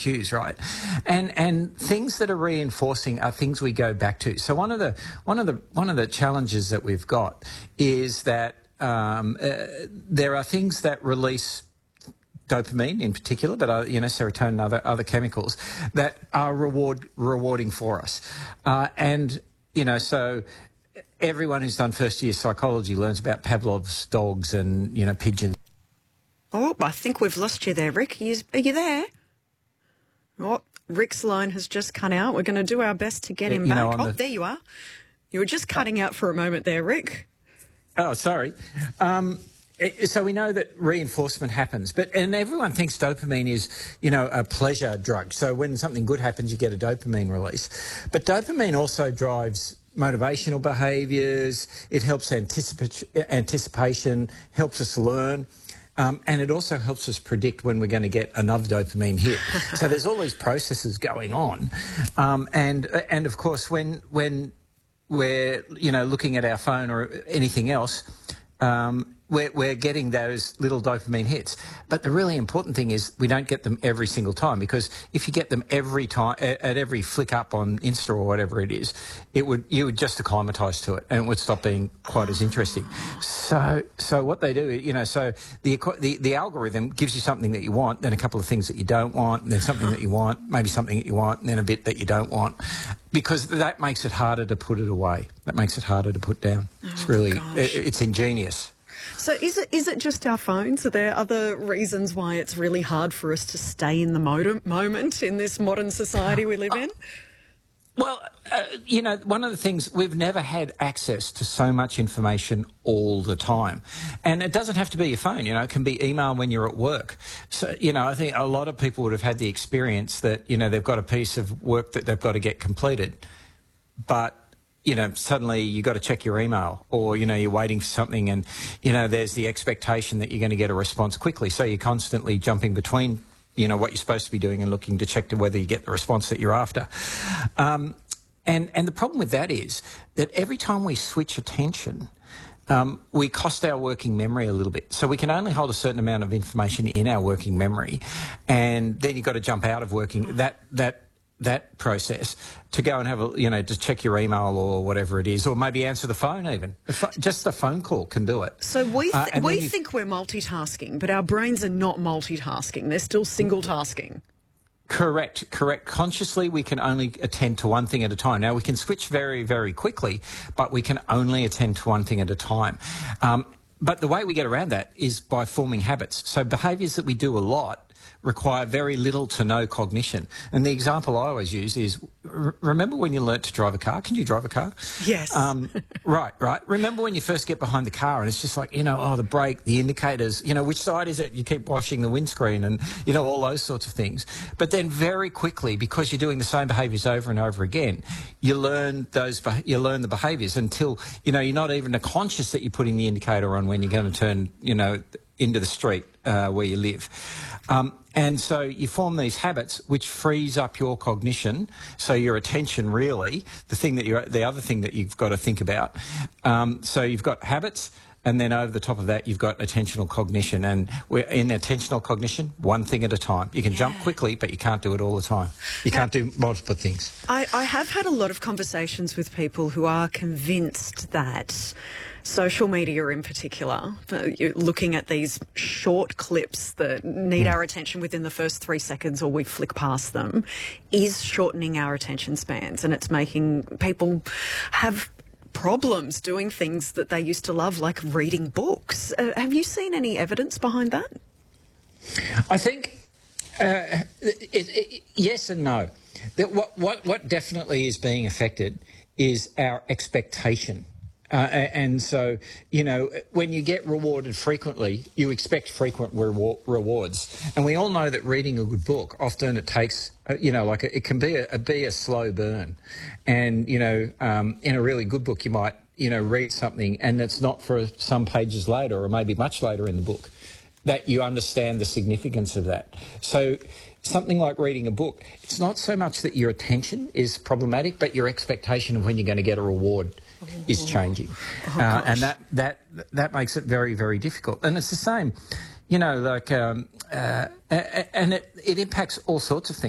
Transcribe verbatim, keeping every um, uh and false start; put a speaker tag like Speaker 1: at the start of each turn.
Speaker 1: cues, right? And and things that are reinforcing are things we go back to. So one of the one of the one of the challenges that we've got is that um, uh, there are things that release dopamine in particular, but uh, you know, serotonin and other other chemicals that are reward rewarding for us, uh, and you know, so. Everyone who's done first year psychology learns about Pavlov's dogs and, you know, pigeons.
Speaker 2: Oh, I think we've lost you there, Rick. Are you, are you there? Oh, Rick's line has just cut out. We're going to do our best to get him
Speaker 1: you
Speaker 2: back.
Speaker 1: know,
Speaker 2: Oh,
Speaker 1: the...
Speaker 2: there you are. You were just cutting out for a moment there, Rick.
Speaker 1: Oh, sorry. Um, so we know that reinforcement happens, but and everyone thinks dopamine is, you know, a pleasure drug. So when something good happens, you get a dopamine release. But dopamine also drives motivational behaviours, it helps anticip anticipation, helps us learn, um, and it also helps us predict when we're going to get another dopamine hit. So there's all these processes going on, um, and and of course when when we're you know looking at our phone or anything else, um, we're, we're getting those little dopamine hits. But the really important thing is we don't get them every single time, because if you get them every time, at, at every flick up on Insta or whatever it is, it would you would just acclimatise to it and it would stop being quite as interesting. So so what they do, you know, so the, the, the algorithm gives you something that you want, then a couple of things that you don't want, and then something that you want, maybe something that you want, and then a bit that you don't want, because that makes it harder to put it away. That makes it harder to put down. It's really, it, it's ingenious.
Speaker 2: So is it is it just our phones? Are there other reasons why it's really hard for us to stay in the moment in this modern society we live in?
Speaker 1: Well, uh, you know, one of the things, we've never had access to so much information all the time. And it doesn't have to be your phone, you know, it can be email when you're at work. So, you know, I think a lot of people would have had the experience that, you know, they've got a piece of work that they've got to get completed, but you know, suddenly you got to check your email, or, you know, you're waiting for something and, you know, there's the expectation that you're going to get a response quickly. So you're constantly jumping between, you know, what you're supposed to be doing and looking to check to whether you get the response that you're after. Um, and, and the problem with that is that every time we switch attention, um, we cost our working memory a little bit. So we can only hold a certain amount of information in our working memory, and then you've got to jump out of working that, that, that process to go and have a, you know, just check your email or whatever it is, or maybe answer the phone even. Just a phone call can do it.
Speaker 2: So we, th
Speaker 1: uh,
Speaker 2: we
Speaker 1: you...
Speaker 2: think we're multitasking, but our brains are not multitasking. They're still single tasking.
Speaker 1: Correct, correct. Consciously, we can only attend to one thing at a time. Now, we can switch very, very quickly, but we can only attend to one thing at a time. Um, but the way we get around that is by forming habits. So behaviours that we do a lot require very little to no cognition. And the example I always use is, remember when you learnt to drive a car? Can you drive a car?
Speaker 2: Yes.
Speaker 1: Um, right, right. Remember when you first get behind the car and it's just like, you know, oh, the brake, the indicators, you know, which side is it? You keep washing the windscreen and, you know, all those sorts of things. But then very quickly, because you're doing the same behaviours over and over again, you learn those, you learn the behaviours until, you know, you're not even conscious that you're putting the indicator on when you're going to turn, you know, into the street uh, where you live. Um, and so you form these habits which frees up your cognition, so your attention really, the thing that you're, the other thing that you've got to think about. Um, so you've got habits, and then over the top of that you've got attentional cognition, and we're in attentional cognition, one thing at a time. You can yeah. jump quickly, but you can't do it all the time. You now, can't do multiple things.
Speaker 2: I, I have had a lot of conversations with people who are convinced that social media in particular, you're looking at these short clips that need mm. our attention within the first three seconds or we flick past them, is shortening our attention spans, and it's making people have problems doing things that they used to love, like reading books. Uh, have you seen any evidence behind that?
Speaker 1: I think uh, it, it, yes and no. That what, what, what definitely is being affected is our expectation. Uh, and so, you know, when you get rewarded frequently, you expect frequent rewar rewards. And we all know that reading a good book, often it takes, uh, you know, like a, it can be a, a, be a slow burn. And, you know, um, in a really good book, you might, you know, read something and it's not for some pages later or maybe much later in the book that you understand the significance of that. So something like reading a book, it's not so much that your attention is problematic, but your expectation of when you're going to get a reward is changing.
Speaker 2: Oh,
Speaker 1: uh, and that, that, that makes it very, very difficult. And it's the same, you know, like, um, uh, and it, it impacts all sorts of things.